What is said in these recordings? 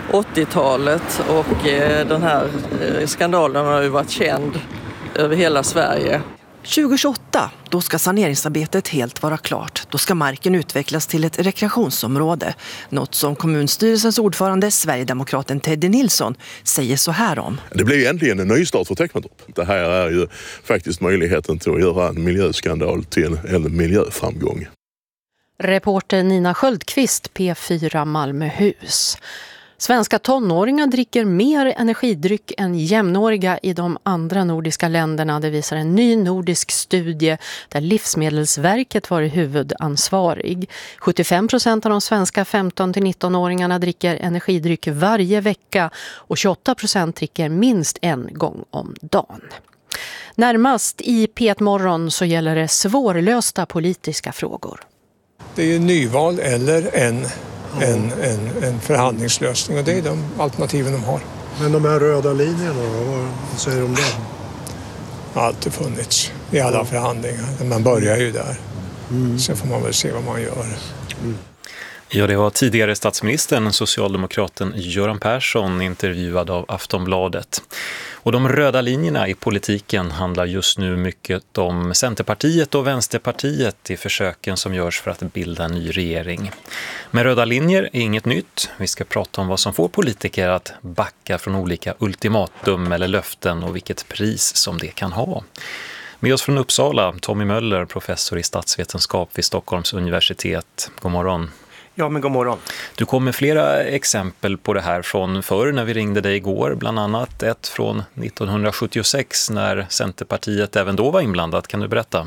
80-talet och den här skandalen har ju varit känd över hela Sverige. 2028, då ska saneringsarbetet helt vara klart. Då ska marken utvecklas till ett rekreationsområde. Något som kommunstyrelsens ordförande, Sverigedemokraten Teddy Nilsson, säger så här om. Det blir egentligen en nystart för Teckomatorp. Det här är ju faktiskt möjligheten till att göra en miljöskandal till en miljöframgång. Reporter Nina Sköldqvist, P4 Malmöhus. Svenska tonåringar dricker mer energidryck än jämnåriga i de andra nordiska länderna. Det visar en ny nordisk studie där Livsmedelsverket var huvudansvarig. 75% av de svenska 15-19-åringarna dricker energidryck varje vecka och 28% dricker minst en gång om dagen. Närmast i P1 Morgon så gäller det svårlösta politiska frågor. Det är ju nyval eller en förhandlingslösning och det är de alternativen de har. Men de här röda linjerna då, vad säger de om det? Har alltid funnits i alla förhandlingar. Man börjar ju där. Sen får man väl se vad man gör. Ja, det var tidigare statsministern, socialdemokraten Göran Persson, intervjuad av Aftonbladet. Och de röda linjerna i politiken handlar just nu mycket om Centerpartiet och Vänsterpartiet i försöken som görs för att bilda en ny regering. Men röda linjer är inget nytt. Vi ska prata om vad som får politiker att backa från olika ultimatum eller löften och vilket pris som det kan ha. Med oss från Uppsala, Tommy Möller, professor i statsvetenskap vid Stockholms universitet. God morgon. Ja, men god morgon. Du kom med flera exempel på det här från förr när vi ringde dig igår. Bland annat ett från 1976 när Centerpartiet även då var inblandat. Kan du berätta?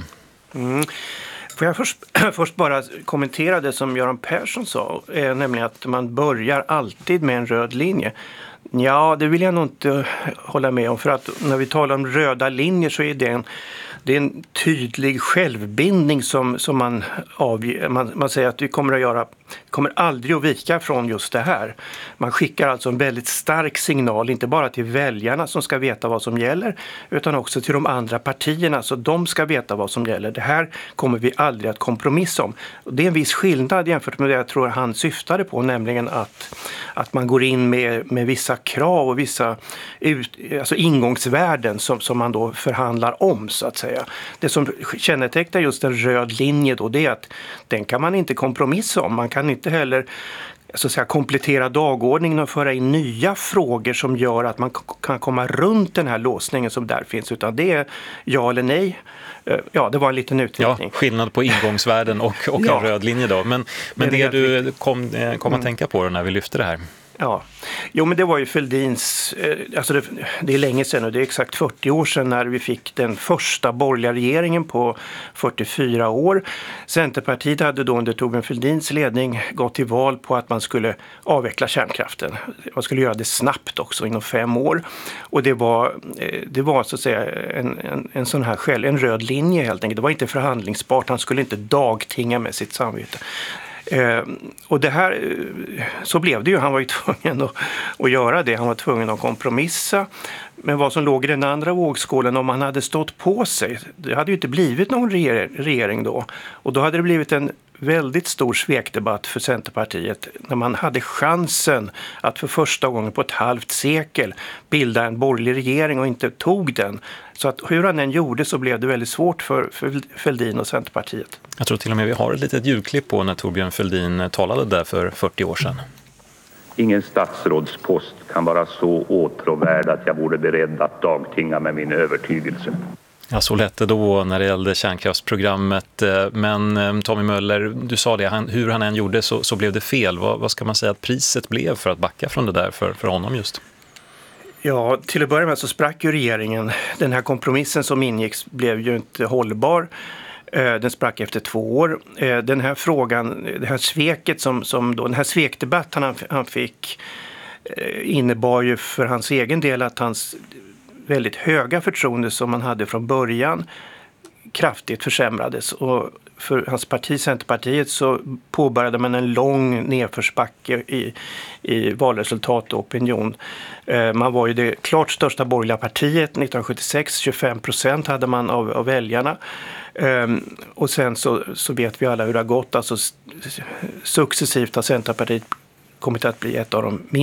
Får jag först bara kommentera det som Göran Persson sa, nämligen att man börjar alltid med en röd linje. Ja, det vill jag nog inte hålla med om, för att när vi talar om röda linjer så är det är en tydlig självbindning som man säger att vi kommer aldrig att vika från just det här. Man skickar alltså en väldigt stark signal, inte bara till väljarna som ska veta vad som gäller, utan också till de andra partierna så de ska veta vad som gäller. Det här kommer vi aldrig att kompromissa om. Det är en viss skillnad jämfört med det jag tror han syftade på, nämligen att man går in med vissa krav och vissa alltså ingångsvärden som man då förhandlar om, så att säga. Det som kännetecknar just en röd linje då, det är att den kan man inte kompromissa om. Man kan inte heller så att säga komplettera dagordningen och föra in nya frågor som gör att man kan komma runt den här låsningen som där finns, utan det är ja eller nej. Ja, det var en liten utvikning. Ja, skillnad på ingångsvärden och en röd linje då. Men det du kom att tänka på när vi lyfte det här. Ja, jo men det var ju Fälldins, alltså det är länge sedan och det är exakt 40 år sedan när vi fick den första borgerliga regeringen på 44 år. Centerpartiet hade då under Thorbjörn Fälldins ledning gått till val på att man skulle avveckla kärnkraften. Man skulle göra det snabbt också inom 5 år. Och det var så att säga en sån här en röd linje helt enkelt. Det var inte förhandlingsbart, han skulle inte dagtinga med sitt samvete. Och det här, så blev det ju. Han var ju tvungen att göra det. Han var tvungen att kompromissa. Men vad som låg i den andra vågskålen, om han hade stått på sig, det hade ju inte blivit någon regering då. Och då hade det blivit en väldigt stor svekdebatt för Centerpartiet när man hade chansen att för första gången på ett halvt sekel bilda en borgerlig regering och inte tog den. Så att hur han än gjorde så blev det väldigt svårt för Fälldin och Centerpartiet. Jag tror till och med vi har ett litet ljudklipp på när Thorbjörn Fälldin talade där för 40 år sedan. Ingen statsrådspost kan vara så åtråvärd att jag vore beredd att dagtinga med min övertygelse. Ja, så lät det då när det gällde kärnkraftsprogrammet. Men Tommy Möller, du sa det, hur han än gjorde så blev det fel. Vad ska man säga att priset blev för att backa från det där för honom just? Ja, till att börja med så sprack ju regeringen. Den här kompromissen som ingicks blev ju inte hållbar. Den sprack efter 2 år. Den här frågan, det här sveket som då, den här svekdebatten han fick innebar ju för hans egen del att hans väldigt höga förtroende som man hade från början kraftigt försämrades. Och för hans parti, Centerpartiet, så påbörjade man en lång nedförsbacke i valresultat och opinion. Man var ju det klart största borgerliga partiet 1976, 25% hade man av väljarna. Och sen så vet vi alla hur det har gått. Alltså successivt har Centerpartiet kommit att bli ett av de